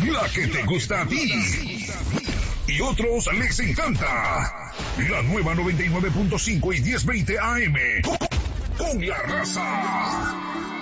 la que te gusta a ti. Y otros les encanta. La nueva 99.5 y 1020 AM. Con la raza.